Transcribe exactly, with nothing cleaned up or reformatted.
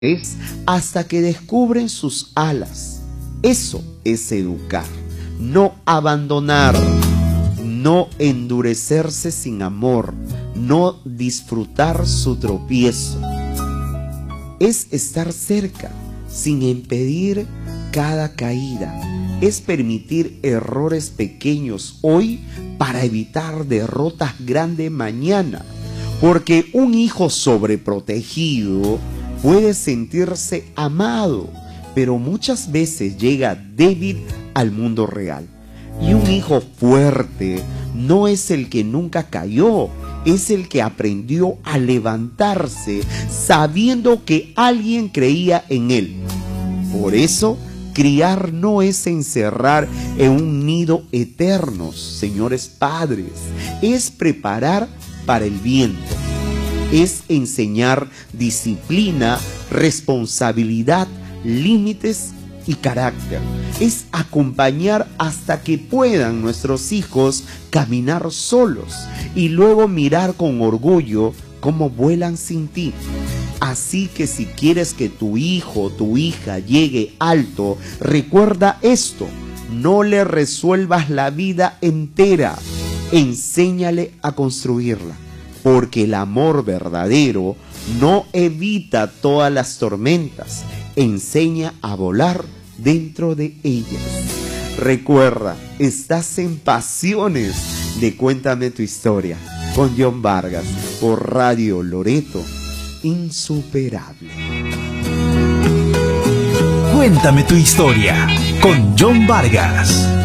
es hasta que descubren sus alas. Eso es educar, no abandonar, no endurecerse sin amor, no disfrutar su tropiezo. Es estar cerca, sin impedir cada caída. Es permitir errores pequeños hoy para evitar derrotas grandes mañana. Porque un hijo sobreprotegido puede sentirse amado, pero muchas veces llega débil al mundo real. Y un hijo fuerte no es el que nunca cayó, es el que aprendió a levantarse sabiendo que alguien creía en él. Por eso, criar no es encerrar en un nido eterno, señores padres, es preparar para el viento. Es enseñar disciplina, responsabilidad, límites y carácter. Es acompañar hasta que puedan nuestros hijos caminar solos y luego mirar con orgullo cómo vuelan sin ti. Así que si quieres que tu hijo o tu hija llegue alto, recuerda esto: no le resuelvas la vida entera, enséñale a construirla. Porque el amor verdadero no evita todas las tormentas, enseña a volar dentro de ellas. Recuerda, estás en Pasiones de Cuéntame tu Historia con John Vargas por Radio Loreto, insuperable. Cuéntame tu historia con John Vargas.